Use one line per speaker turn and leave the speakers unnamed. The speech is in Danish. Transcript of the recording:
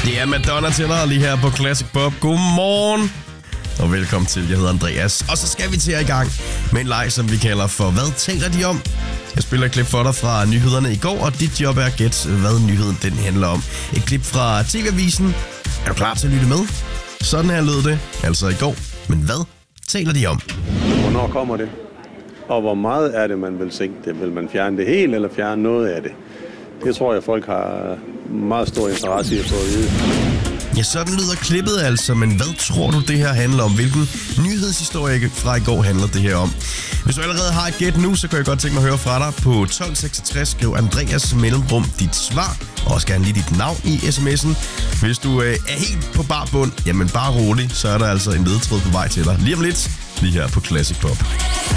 Det er Madonna til dig lige her på Classic Pop. Godmorgen og velkommen til. Jeg hedder Andreas. Og så skal vi til at i gang med en leg, som vi kalder for Hvad taler de om? Jeg spiller et klip for dig fra nyhederne i går, og dit job er at gætte, hvad nyheden den handler om. Et klip fra TV-avisen. Er du klar til at lytte med? Sådan her lød det, altså i går. Men hvad taler de om?
Hvornår kommer det? Og hvor meget er det, man vil sænke det? Vil man fjerne det helt, eller fjerne noget af det? Det tror jeg, folk har meget stor interesse i at få at vide.
Ja, sådan lyder klippet altså, men hvad tror du, det her handler om? Hvilken nyhedshistorie fra i går handler det her om? Hvis du allerede har et gæt nu, så kan jeg godt tænke mig at høre fra dig. På 1266 skriv Andreas mellemrum dit svar, og også gerne lige dit navn i sms'en. Hvis du er helt på bar bund, jamen bare rolig, så er der altså en ledetråd på vej til dig. Lige om lidt, lige her på Classic Pop.